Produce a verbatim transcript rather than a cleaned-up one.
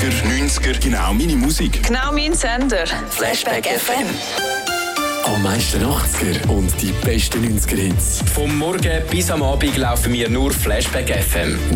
achtziger, neunziger, genau meine Musik. Genau mein Sender. Flashback F M. Am meisten achtziger und die besten neunziger Hits. Vom Morgen bis am Abend laufen wir nur Flashback F M.